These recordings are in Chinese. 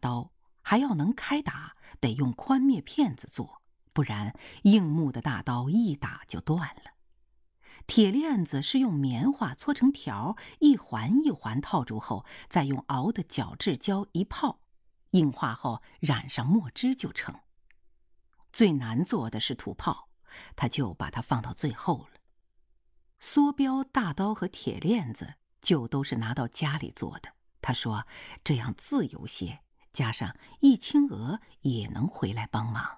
刀，还要能开打，得用宽篾片子做，不然硬木的大刀一打就断了。铁链子是用棉花搓成条，一环一环套住后，再用熬的角质胶一泡，硬化后染上墨汁就成。最难做的是土炮，他就把它放到最后了。梭镖、大刀和铁链子就都是拿到家里做的。他说这样自由些，加上易清娥也能回来帮忙。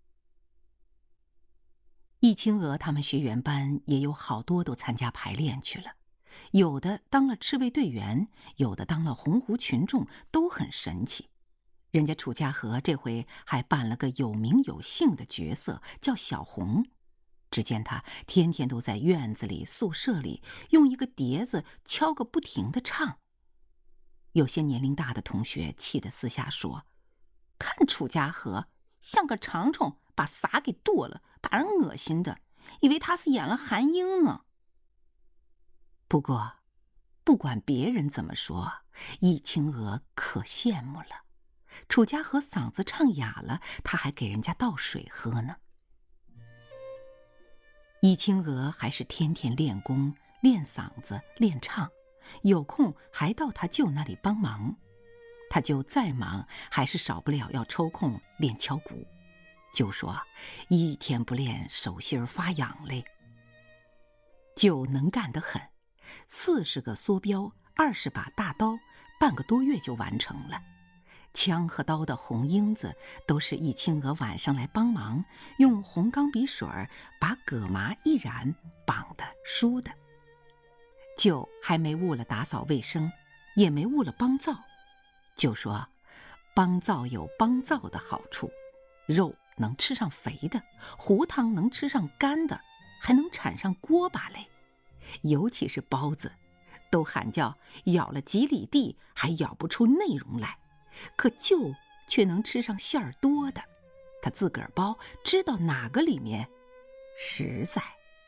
易清娥他们学员班也有好多都参加排练去了，有的当了赤卫队员，有的当了洪湖群众，都很神气。人家楚家河这回还扮了个有名有姓的角色，叫小红。只见他天天都在院子里、宿舍里用一个碟子敲个不停的唱。有些年龄大的同学气得私下说：“看楚家河像个长虫，把伞给剁了，把人恶心的，以为他是演了韩英呢。”不过，不管别人怎么说，易清娥可羡慕了。楚家河嗓子唱哑了，他还给人家倒水喝呢。易清娥还是天天练功、练嗓子、练唱，有空还到他舅那里帮忙。他舅再忙，还是少不了要抽空练敲鼓。舅说一天不练，手心儿发痒嘞。舅能干得很，40个梭镖，20把大刀，半个多月就完成了。枪和刀的红缨子都是易清娥晚上来帮忙，用红钢笔水把葛麻一染，绑的梳的。舅还没误了打扫卫生，也没误了帮灶。舅说帮灶有帮灶的好处，肉能吃上肥的，糊汤能吃上干的，还能铲上锅巴嘞。尤其是包子，都喊叫舀了几里地还舀不出内容来，可舅却能吃上馅儿多的。他自个儿包，知道哪个里面实在。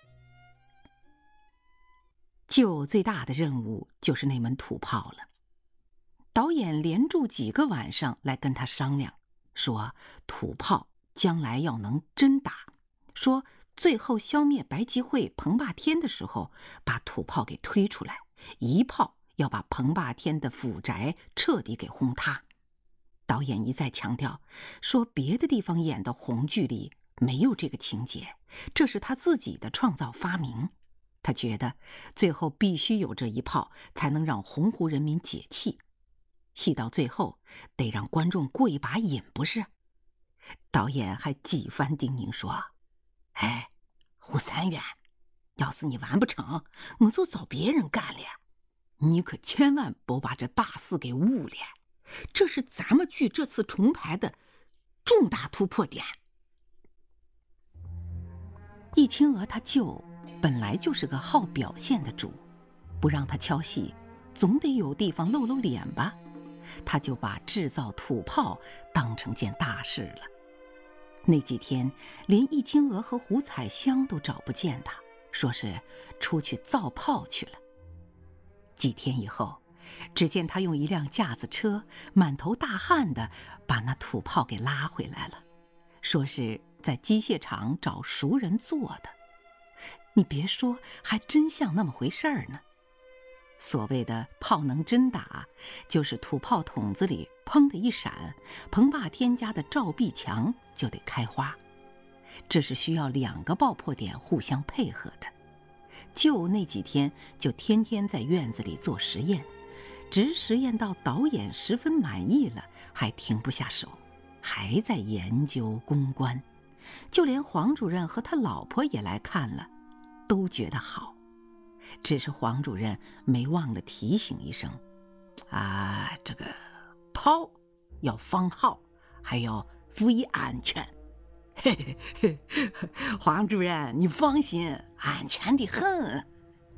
舅最大的任务就是那门土炮了。导演连住几个晚上来跟他商量，说土炮将来要能真打，说最后消灭白吉会、彭霸天的时候，把土炮给推出来，一炮要把彭霸天的府宅彻底给轰塌。导演一再强调，说别的地方演的红剧里没有这个情节，这是他自己的创造发明。他觉得最后必须有这一炮，才能让洪湖人民解气。戏到最后，得让观众过一把瘾，不是？导演还几番叮咛说：“哎，胡三元，要是你完不成，我就找别人干了。你可千万别把这大事给误了，这是咱们剧这次重排的重大突破点。”易清娥他舅本来就是个好表现的主，不让他敲戏，总得有地方露露脸吧。他就把制造土炮当成件大事了。那几天，连易清娥和胡彩香都找不见他，说是出去造炮去了。几天以后，只见他用一辆架子车，满头大汗的把那土炮给拉回来了，说是在机械厂找熟人做的。你别说，还真像那么回事儿呢。所谓的炮能真打，就是土炮筒子里砰的一闪，彭霸天家的照壁墙就得开花。这是需要2个爆破点互相配合的。就那几天就天天在院子里做实验，直实验到导演十分满意了，还停不下手，还在研究攻关。就连黄主任和他老婆也来看了，都觉得好。只是黄主任没忘了提醒一声：“啊，这个炮要放好，还要注意安全。”嘿嘿嘿，黄主任，你放心，安全的很。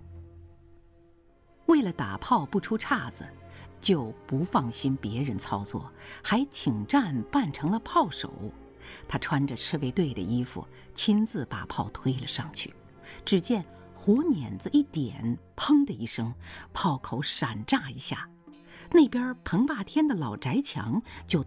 为了打炮不出岔子，就不放心别人操作，还请战扮成了炮手。他穿着赤卫队的衣服，亲自把炮推了上去。只见火捻子一点，砰的一声，炮口闪炸一下，那边彭霸天的老宅墙就